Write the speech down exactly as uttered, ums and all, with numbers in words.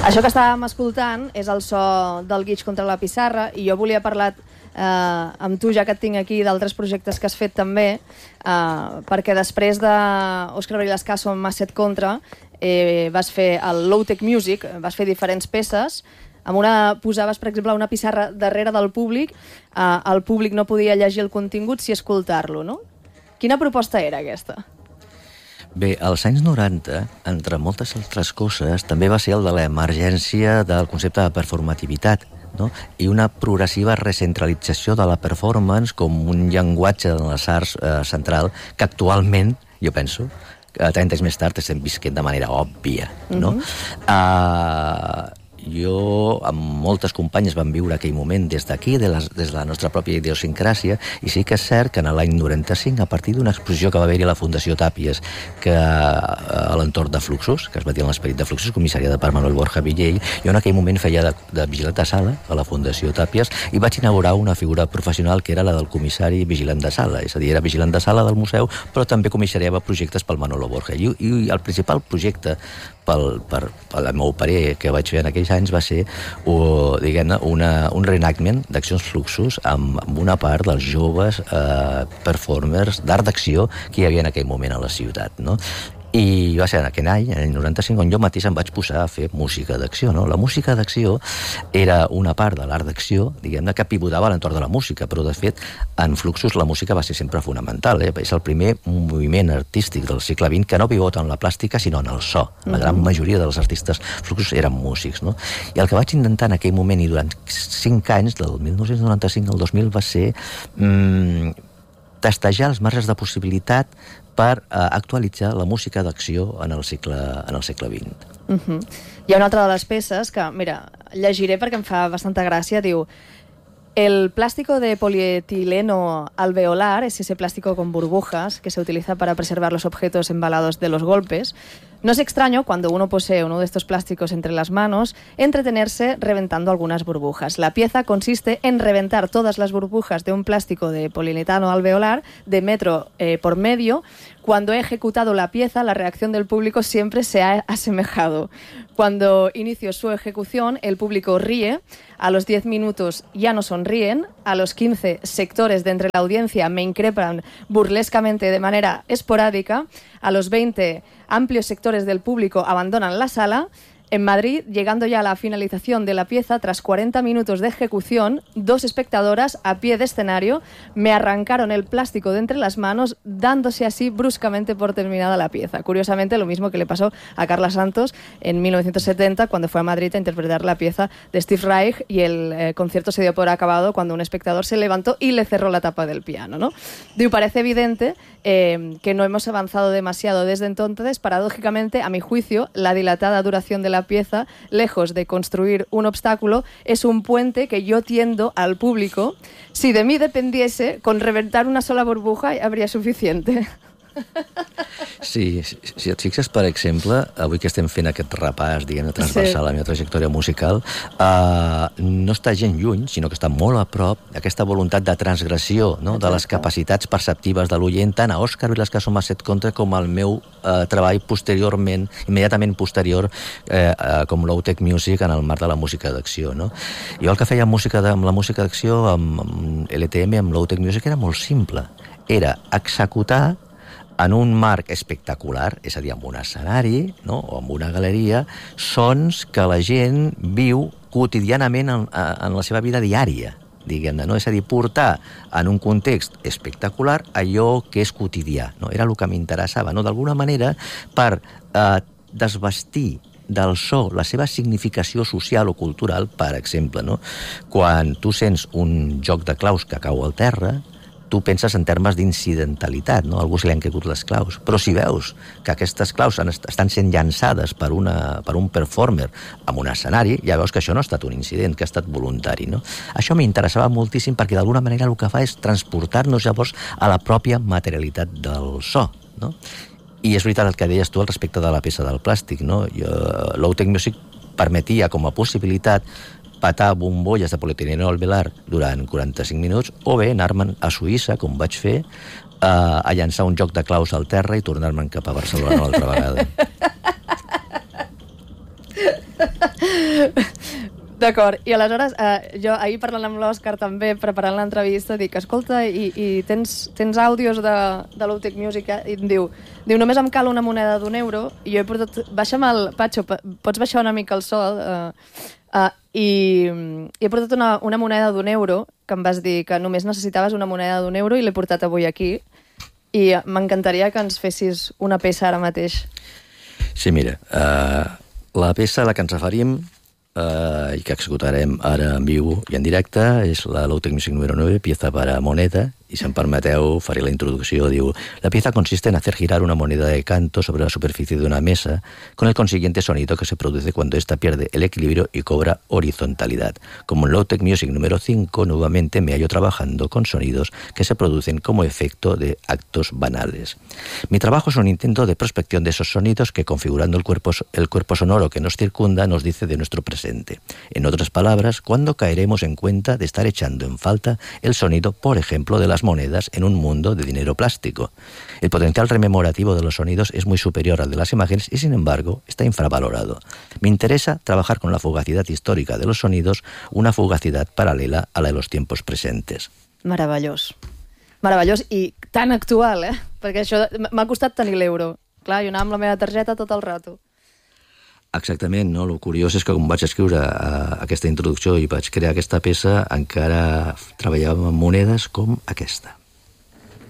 Això que estàvem escoltant és el so del Guix contra la pissarra, i jo volia parlar eh, amb tu, ja que et tinc aquí, d'altres projectes que has fet també, eh, perquè després d'Òscar Vilascaso amb Masset Contra eh, vas fer el Low Tech Music, vas fer diferents peces. Amb una posaves, per exemple, una pissarra darrere del públic, eh, el públic no podia llegir el contingut si escoltar-lo, no? Quina proposta era aquesta? Bé, als anys noranta, entre moltes altres coses, també va ser el de l'emergència del concepte de performativitat, no? I una progressiva recentralització de la performance com un llenguatge de les arts eh, central que actualment, jo penso, trenta anys més tard estem visquent de manera òbvia, no? Mm-hmm. Uh, jo, amb moltes companyes, vam viure aquell moment des d'aquí, de les, des de la nostra pròpia idiosincràsia, i sí que és cert que en l'any noranta-cinc, a partir d'una exposició que va haver-hi a la Fundació Tàpies, que a l'entorn de Fluxus, que es va dir en l'Esperit de Fluxus, comissària de per Manuel Borja Villell, jo en aquell moment feia de, de vigilant de sala a la Fundació Tàpies i vaig inaugurar una figura professional que era la del comissari vigilant de sala, és a dir, era vigilant de sala del museu, però també comissariava projectes pel Manolo Borja. I, i el principal projecte pel, per, pel meu parer que vaig fer en aquells anys va ser uh, diguem-ne, una, un reenactment d'accions Fluxus amb, amb una part dels joves eh, performers d'art d'acció que hi havia en aquell moment a la ciutat, no? I va ser en aquell any, en l'any noranta-cinc, on jo mateix em vaig posar a fer música d'acció, no? La música d'acció era una part de l'art d'acció, diguem-ne, que pivotava a l'entorn de la música, però, de fet, en Fluxus la música va ser sempre fonamental, eh? És el primer moviment artístic del segle vint que no pivota en la plàstica, sinó en el so. La gran majoria dels artistes Fluxus eren músics, no? I el que vaig intentar en aquell moment, i durant cinc anys, del mil nou-cents noranta-cinc al dos mil, va ser mmm, testejar els marges de possibilitat per uh, actualitzar la música d'acció en el segle, en el segle vint. Uh-huh. Hi ha una altra de les peces que, mira, llegiré perquè em fa bastanta gràcia, diu: el plástico de polietileno alveolar es ese plástico con burbujas que se utiliza para preservar los objetos embalados de los golpes. No es extraño, cuando uno posee uno de estos plásticos entre las manos, entretenerse reventando algunas burbujas. La pieza consiste en reventar todas las burbujas de un plástico de poliuretano alveolar de metro eh, por medio. Cuando he ejecutado la pieza, la reacción del público siempre se ha asemejado. Cuando inicio su ejecución, el público ríe. A los diez minutos ya no sonríen. A los quince, sectores de entre la audiencia me increpan burlescamente de manera esporádica. A los veinte, amplios sectores del público abandonan la sala. En Madrid, llegando ya a la finalización de la pieza, tras cuarenta minutos de ejecución, dos espectadoras a pie de escenario me arrancaron el plástico de entre las manos, dándose así bruscamente por terminada la pieza. Curiosamente, lo mismo que le pasó a Carla Santos en mil novecientos setenta, cuando fue a Madrid a interpretar la pieza de Steve Reich, y el eh, concierto se dio por acabado cuando un espectador se levantó y le cerró la tapa del piano, ¿no? Digo, parece evidente eh, que no hemos avanzado demasiado desde entonces. Paradójicamente, a mi juicio, la dilatada duración de la pieza, lejos de construir un obstáculo, es un puente que yo tiendo al público. Si de mí dependiese, con reventar una sola burbuja habría suficiente. Sí, si, si et fixes, per exemple, avui que estem fent aquest repàs, diguem-ne, transversal a la meva trajectòria musical, uh, no està gent lluny, sinó que està molt a prop d'aquesta voluntat de transgressió, no?, de les capacitats perceptives de l'oient, tant a Òscar Vilascaso Masset Contra com al meu uh, treball posteriorment, immediatament posterior, eh, uh, com Low Tech Music en el marc de la música d'acció, no? Jo el que feia amb, música de, amb la música d'acció, amb, amb L T M, amb Low Tech Music, era molt simple. Era executar en un marc espectacular, és a dir, amb un escenari, no?, o amb una galeria, sons que la gent viu quotidianament en, en la seva vida diària, diguem-ne, no? És a dir, portar en un context espectacular allò que és quotidià, no? Era el que m'interessava, no?, d'alguna manera, per eh, desvestir del so la seva significació social o cultural. Per exemple, no?, quan tu sents un joc de claus que cau al terra, tu penses en termes d'incidentalitat, no? A algú se li han caigut les claus. Però si veus que aquestes claus estan sent llançades per, una, per un performer en un escenari, ja veus que això no ha estat un incident, que ha estat voluntari, no? Això m'interessava moltíssim perquè d'alguna manera el que fa és transportar-nos llavors a la pròpia materialitat del so, no? I és veritat el que deies tu al respecte de la peça del plàstic, no? Low Tech Music permetia com a possibilitat patar bombolles de polietileno alveolar durant quaranta-cinc minuts, o bé anar-me'n a Suïssa, com vaig fer, eh, a llançar un joc de claus al terra i tornar-me'n cap a Barcelona l'altra vegada. D'acord, i aleshores, eh, jo ahir parlant amb l'Òscar també, preparant l'entrevista, dic, escolta, i, i tens, tens àudios de, de l'Optic Music? I em diu, diu, només em cal una moneda d'un euro, i jo he portat, baixa'm el, Patxo, pots baixar una mica el sol? Eh, eh, i, i he portat una, una moneda d'un euro, que em vas dir que només necessitaves una moneda d'un euro, i l'he portat avui aquí, i m'encantaria que ens fessis una peça ara mateix. Sí, mira, uh, la peça a la que ens referim Uh, y que executarem ara en viu i en directe és la Low-Tech Music número nueve, pieza para moneda, y si em permeteu faré la introducció. Diu, la pieza consiste en hacer girar una moneda de canto sobre la superficie de una mesa con el consiguiente sonido que se produce cuando ésta pierde el equilibrio y cobra horizontalidad. Como en Low-Tech Music número cinco, nuevamente me hallo trabajando con sonidos que se producen como efecto de actos banales. Mi trabajo es un intento de prospección de esos sonidos que, configurando el cuerpo, el cuerpo sonoro que nos circunda, nos dice de nuestro presente. En otras palabras, ¿cuándo caeremos en cuenta de estar echando en falta el sonido, por ejemplo, de las monedas en un mundo de dinero plástico? El potencial rememorativo de los sonidos es muy superior al de las imágenes y, sin embargo, está infravalorado. Me interesa trabajar con la fugacidad histórica de los sonidos, una fugacidad paralela a la de los tiempos presentes. Meravellós. Meravellós i tan actual, eh? Perquè això m'ha costat tenir l'euro. Clar, jo anava amb la meva targeta tot el rato. Exactament, no? El curiós és que quan vaig escriure uh, aquesta introducció i vaig crear aquesta peça encara treballàvem amb monedes com aquesta.